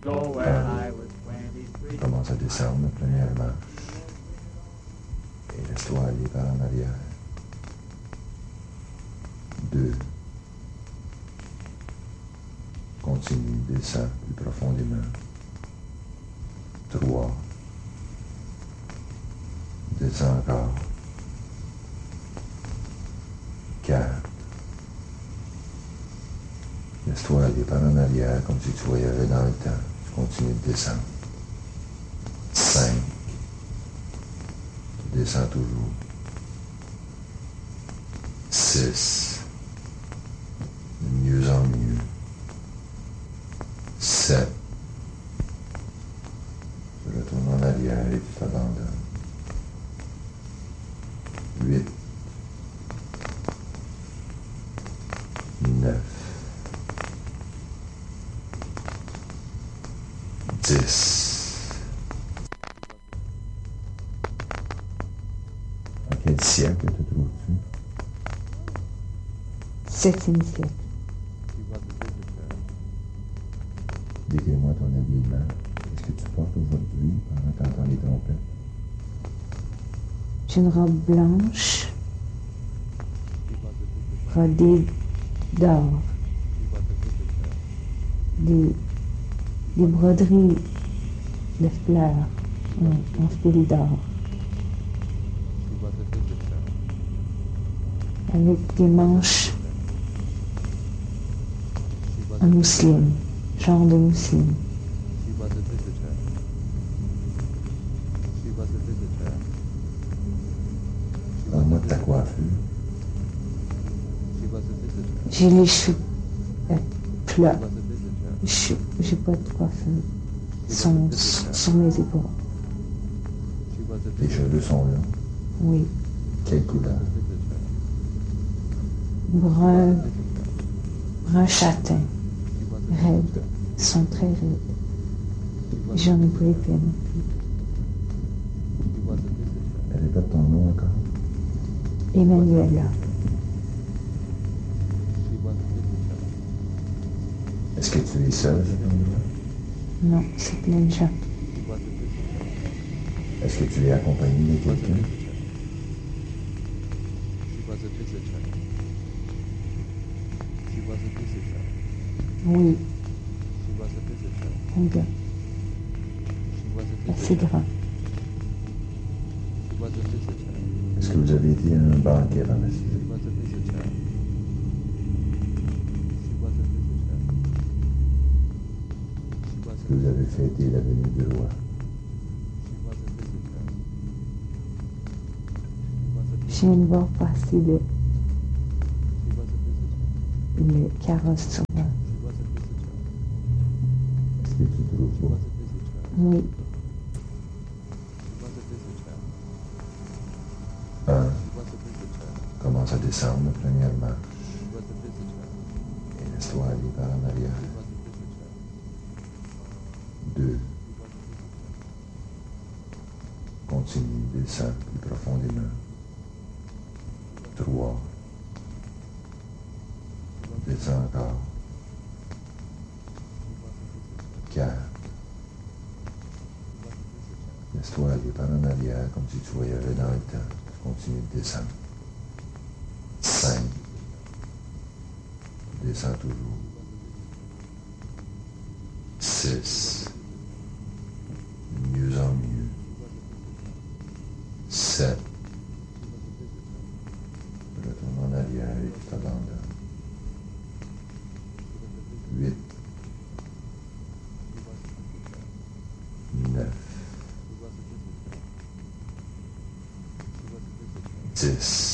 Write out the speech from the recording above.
Commence à descendre la première marche et laisse-toi aller par en arrière. 2. Continue, descends plus profondément. 3. Descends encore. 4. Laisse-toi aller par en arrière comme si tu voyageais dans le temps. Tu continues de descendre. 5. Tu descends toujours. 6. De mieux en mieux. 7. Tu retournes en arrière et tu t'abandonnes. 8. 9. 10. À quel siècle te trouves-tu? 7e siècle. Décris-moi ton habillement. Qu'est-ce que tu portes aujourd'hui pendant que tu entends les trompettes? J'ai une robe blanche, brodée d'or. Des broderies de fleurs en fil d'or. Avec des manches en mousseline, genre de mousseline. Parle-moi de ta coiffure. J'ai les cheveux plats. J'ai pas de coiffure. Ils sont sur mes épaules. Tes cheveux sont longs. Oui. Quelle couleur? Brun châtain. Raides. Ils sont très raides. J'en ai pas épais non plus. Répète ton nom encore. Emmanuela. Est-ce que tu es seul à cet endroit? Non, c'est plein de gens. Est-ce que tu es accompagné de quelqu'un? Oui. Un gars. Assez grand. Est-ce que vous avez été à un banquet dans la cité? Est-ce que vous avez fêté la venue du roi? Je viens de voir passer le carrosse sur moi. Est-ce que tu trouves beau? Oui. 1. Commence à descendre la première marche et laisse-toi aller par en arrière. 2. Continue, descends plus profondément. 3. Descends encore. 4. Laisse-toi aller par en arrière comme si tu voyageais dans le temps. Tu continues de descendre. 5. Tu descends toujours. 6. De mieux en mieux. 7. Tu retournes en arrière et tu t'abandonnes. 8. 9. 10.